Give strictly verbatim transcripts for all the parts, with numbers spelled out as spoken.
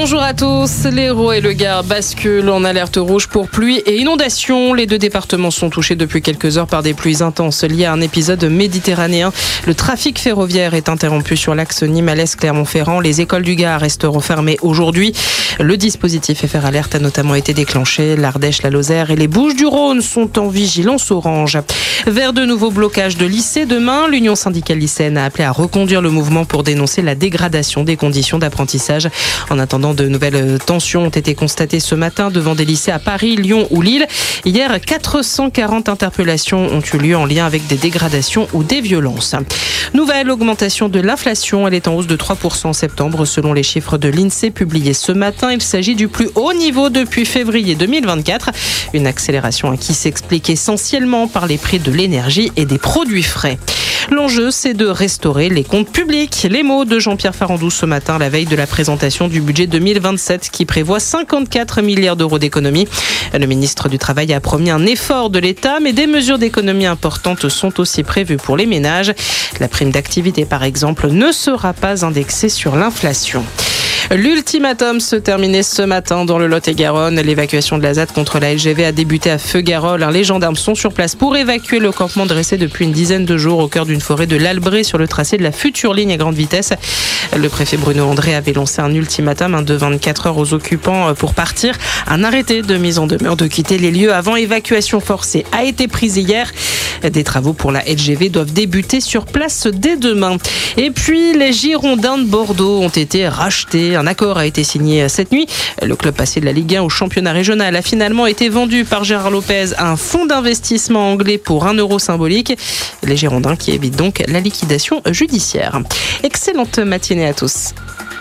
Bonjour à tous. L'Hérault et le Gard basculent en alerte rouge pour pluie et inondation. Les deux départements sont touchés depuis quelques heures par des pluies intenses liées à un épisode méditerranéen. Le trafic ferroviaire est interrompu sur l'axe Nîmes-Alès-Clermont-Ferrand. Les écoles du Gard resteront fermées aujourd'hui. Le dispositif F R Alert a notamment été déclenché. L'Ardèche, la Lozère et les Bouches-du-Rhône sont en vigilance orange. Vers de nouveaux blocages de lycées demain, l'Union syndicale lycéenne a appelé à reconduire le mouvement pour dénoncer la dégradation des conditions d'apprentissage. En attendant, de nouvelles tensions ont été constatées ce matin devant des lycées à Paris, Lyon ou Lille. Hier, quatre cent quarante interpellations ont eu lieu en lien avec des dégradations ou des violences. Nouvelle augmentation de l'inflation. Elle est en hausse de trois pour cent en septembre selon les chiffres de l'INSEE publiés ce matin. Il s'agit du plus haut niveau depuis février deux mille vingt-quatre. Une accélération qui s'explique essentiellement par les prix de l'énergie et des produits frais. L'enjeu, c'est de restaurer les comptes publics. Les mots de Jean-Pierre Farandou ce matin, la veille de la présentation du budget deux mille vingt-sept qui prévoit cinquante-quatre milliards d'euros d'économies. Le ministre du Travail a promis un effort de l'État, mais des mesures d'économie importantes sont aussi prévues pour les ménages. La prime d'activité, par exemple, ne sera pas indexée sur l'inflation. L'ultimatum se terminait ce matin dans le Lot-et-Garonne. L'évacuation de la Z A D contre la L G V a débuté à Feux-Garol. Les gendarmes sont sur place pour évacuer le campement dressé depuis une dizaine de jours au cœur d'une forêt de l'Albret sur le tracé de la future ligne à grande vitesse. Le préfet Bruno André avait lancé un ultimatum de vingt-quatre heures aux occupants pour partir. Un arrêté de mise en demeure de quitter les lieux avant évacuation forcée a été pris hier. Des travaux pour la L G V doivent débuter sur place dès demain. Et puis, les Girondins de Bordeaux ont été rachetés. Un accord a été signé cette nuit. Le club passé de la Ligue un au championnat régional a finalement été vendu par Gérard Lopez à un fonds d'investissement anglais pour un euro symbolique. Les Girondins qui évitent donc la liquidation judiciaire. Excellente matinée à tous.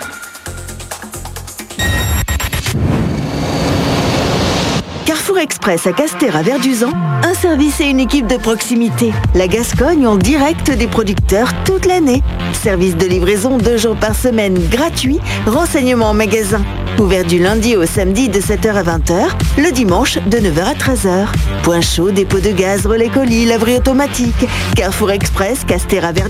Carrefour Express à Castres-à-Verduzan, un service et une équipe de proximité. La Gascogne en direct des producteurs toute l'année. Service de livraison deux jours par semaine gratuit. Renseignements en magasin. Ouvert du lundi au samedi de sept heures à vingt heures. Le dimanche de neuf heures à treize heures. Point chaud, dépôt de gaz, relais colis, laverie automatique. Carrefour Express, Castres-à-Verduzan.